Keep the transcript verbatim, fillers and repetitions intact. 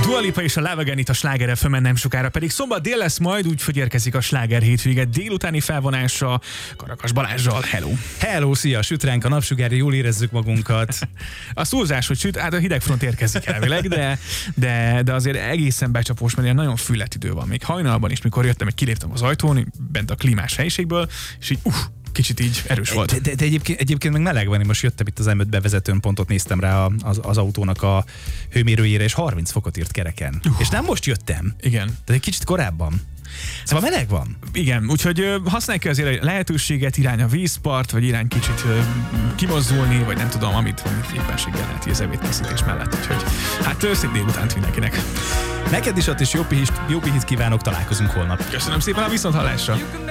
Dua Lipa és a Love Again itt a Sláger ef emen, nem sokára pedig szombat dél lesz majd, úgyhogy érkezik a Sláger hétvége délutáni felvonása Karakas Balázsral. Hello! Hello, szia! Süt ránk a napsugár, jól érezzük magunkat. A túlzás, hogy süt, hát a hidegfront érkezik elvileg, de, de, de azért egészen becsapós, mert ilyen nagyon füllet idő van. Még hajnalban is, mikor jöttem, hogy kiléptem az ajtón, bent a klímás helyiségből, és így uff, kicsit így erős volt. De, de, de egyébként, egyébként meg meleg van, én most jöttem itt az em öt bevezetőn, pontot néztem rá az, az autónak a hőmérőjére, és harminc fokot írt kereken. Uh. És nem most jöttem. Igen. De egy kicsit korábban. Szóval meleg van. Igen, úgyhogy ö, használj ki azért a lehetőséget, irány a vízpart, vagy irány kicsit ö, kimozdulni, vagy nem tudom, amit, amit éppenséggel lehet az ebédkészítés mellett. Úgyhogy hát ö, szép délutánt mindenkinek. Neked is ott is jó pihit, jó pihit kívánok, találkozunk holnap. Köszönöm szépen a viszonthallásra.